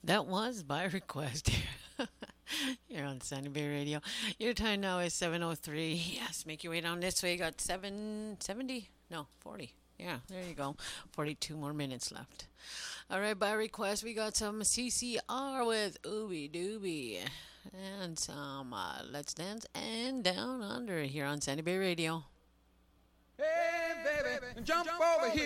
That was by request. You're on Sandy Bay Radio. Your time now is 7:03. Yes, make your way down this way. You got 770? No, 40. Yeah, there you go. 42 more minutes left. All right, by request, we got some CCR with Ooby Dooby and some Let's Dance and Down Under here on Sandy Bay Radio. Hey, baby, jump over here.